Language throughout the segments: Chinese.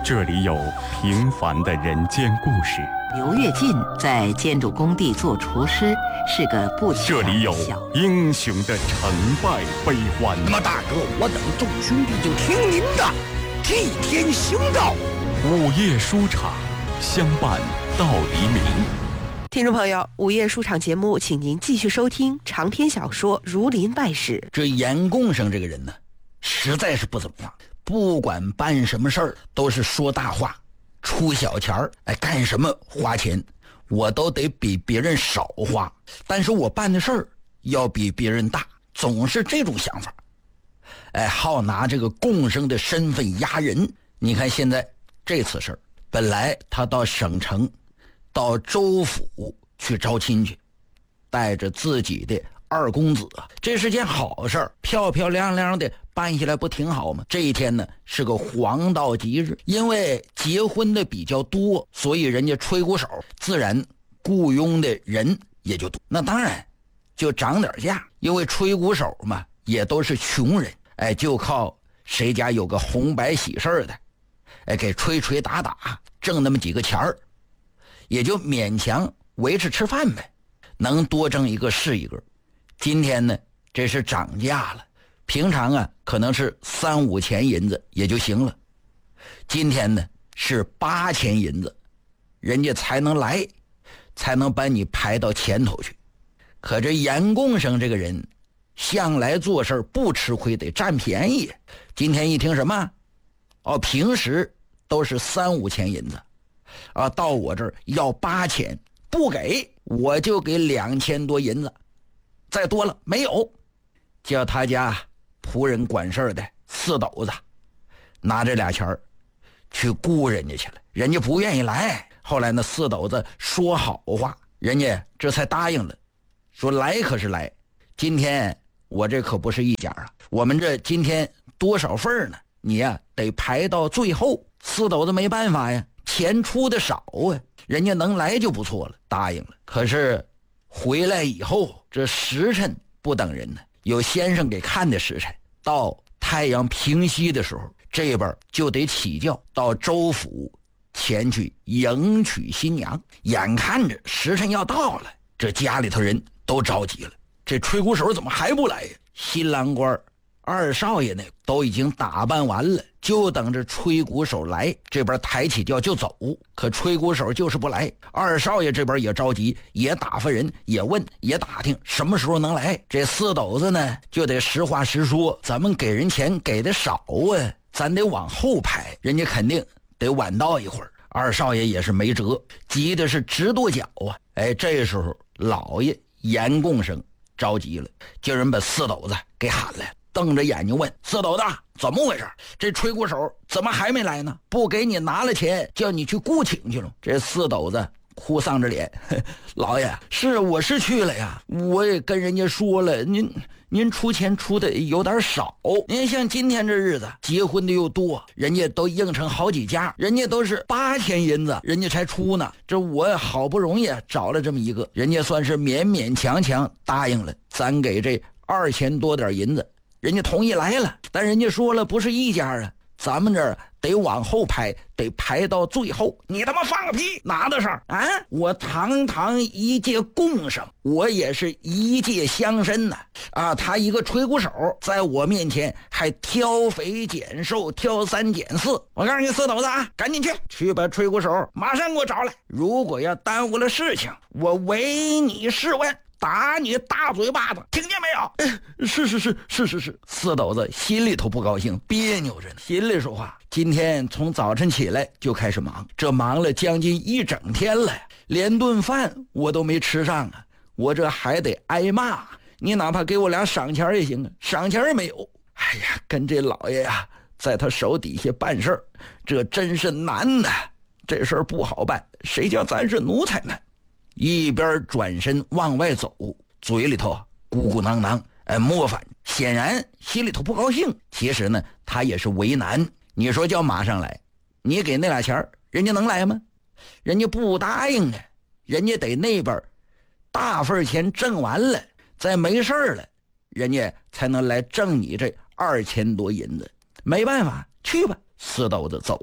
这里有平凡的人间故事， 刘跃进在建筑工地做厨师，是个不起眼的这里有小英雄的成败悲欢。 那么大哥，我等众兄弟就听您的，替天行道。 午夜书场，相伴到黎明。 听众朋友，午夜书场节目，请您继续收听长篇小说《儒林外史》。 这严贡生这个人呢，实在是不怎么样，不管办什么事儿都是说大话，出小钱儿，干什么花钱我都得比别人少花，但是我办的事儿要比别人大，总是这种想法。好拿这个贡生的身份压人。你看现在这次事儿，本来他到省城到州府去招亲去，带着自己的二公子，这是件好事儿，漂漂亮亮的办下来不挺好吗？这一天呢是个黄道吉日，因为结婚的比较多，所以人家吹鼓手自然雇佣的人也就多，那当然就涨点价，因为吹鼓手嘛也都是穷人，就靠谁家有个红白喜事的，给吹吹打打，挣那么几个钱儿，也就勉强维持吃饭呗，能多挣一个是一个。今天呢这是涨价了，平常啊可能是3-5钱银子也就行了，今天呢是8钱银子，人家才能来，才能把你排到前头去。可这严贡生这个人向来做事不吃亏，得占便宜。今天一听什么平时都是3-5钱银子到我这儿要8钱，不给我就给2000多银子，再多了没有。叫他家仆人管事的四斗子拿这俩钱儿去雇人家去了，人家不愿意来。后来那四斗子说好话，人家这才答应了，说来可是来，今天我这可不是一家啊，我们这今天多少份呢，你呀得排到最后。四斗子没办法呀，钱出的少啊，人家能来就不错了，答应了。可是回来以后这时辰不等人呢，有先生给看的时辰，到太阳平西的时候，这边就得起轿到州府前去迎娶新娘。眼看着时辰要到了，这家里头人都着急了，这吹鼓手怎么还不来呀？新郎官二少爷呢都已经打扮完了，就等着吹鼓手来，这边抬起轿就走。可吹鼓手就是不来，二少爷这边也着急，也打发人，也问，也打听什么时候能来。这四斗子呢就得实话实说，咱们给人钱给的少啊，咱得往后排，人家肯定得晚到一会儿。二少爷也是没辙，急的是直跺脚啊。这时候老爷严贡生着急了，叫人把四斗子给喊来，瞪着眼睛问四斗子怎么回事，这吹鼓手怎么还没来呢？不给你拿了钱叫你去雇请去了。这四斗子哭丧着脸，老爷我是去了呀，我也跟人家说了，您出钱出的有点少，您像今天这日子结婚的又多，人家都应承好几家，人家都是8钱银子人家才出呢，这我好不容易找了这么一个，人家算是勉勉强强答应了，咱给这2钱多点银子，人家同意来了，但人家说了不是一家啊，咱们这儿得往后排，得排到最后。你他妈放个屁，拿得上啊？我堂堂一介贡生，我也是一介乡绅呐他一个吹鼓手在我面前还挑肥拣瘦，挑3拣4。我告诉你四斗子赶紧去把吹鼓手马上给我找来，如果要耽误了事情，我唯你是问，打你大嘴巴子，听见没有？是。四斗子心里头不高兴，别扭着呢，心里说话。今天从早晨起来就开始忙，这忙了将近1整天了，连顿饭我都没吃上啊，我这还得挨骂。你哪怕给我俩赏钱也行啊，赏钱也没有。跟这老爷在他手底下办事儿，这真是难呐，这事儿不好办，谁叫咱是奴才呢？一边转身往外走，嘴里头咕咕囔囔模范，显然心里头不高兴。其实呢他也是为难，你说叫马上来，你给那俩钱人家能来吗？人家不答应啊，人家得那边大份钱挣完了，再没事了，人家才能来挣你这2000多银子。没办法，去吧。四斗子走了，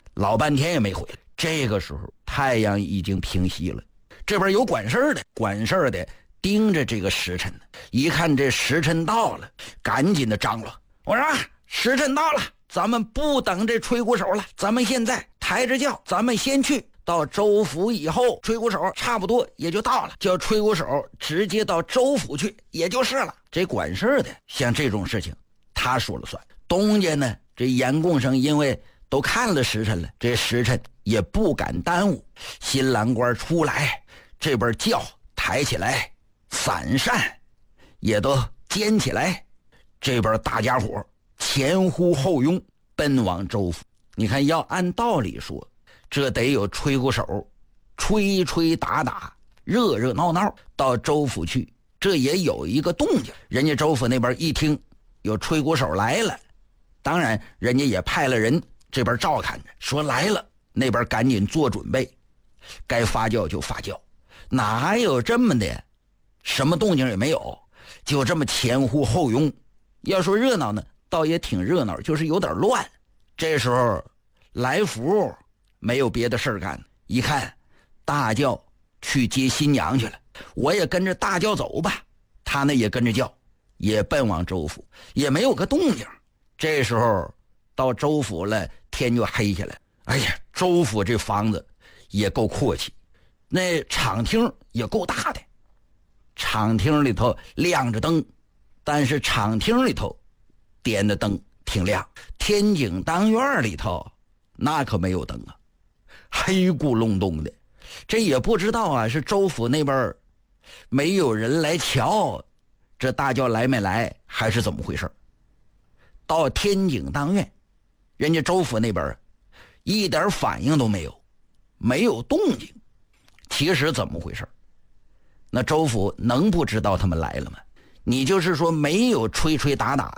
老半天也没回来。这个时候太阳已经平西了，这边有管事的盯着这个时辰呢，一看这时辰到了，赶紧的张罗，我说时辰到了，咱们不等这吹鼓手了，咱们现在抬着轿，咱们先去到州府，以后吹鼓手差不多也就到了，叫吹鼓手直接到州府去也就是了。这管事的像这种事情他说了算。东家呢，这严贡生因为都看了时辰了，这时辰也不敢耽误。新郎官出来，这边轿抬起来，伞扇也都肩起来，这边大家伙前呼后拥奔往州府。你看，要按道理说，这得有吹鼓手吹吹打打，热热闹闹到州府去，这也有一个动静。人家州府那边一听有吹鼓手来了，当然人家也派了人这边照看着，说来了，那边赶紧做准备，该发酵就发酵。哪有这么的，什么动静也没有，就这么前呼后拥。要说热闹呢，倒也挺热闹，就是有点乱。这时候来福没有别的事干，一看大轿去接新娘去了，我也跟着大轿走吧。他呢也跟着轿，也奔往州府，也没有个动静。这时候到州府了，天就黑下来。哎呀，州府这房子也够阔气，那场厅也够大的。场厅里头亮着灯，但是场厅里头点的灯挺亮。天井当院里头那可没有灯啊，黑咕隆咚的。这也不知道啊，是州府那边没有人来瞧这大轿来没来，还是怎么回事。到天井当院，人家州府那边一点反应都没有，没有动静。其实怎么回事？那州府能不知道他们来了吗？你就是说没有吹吹打打，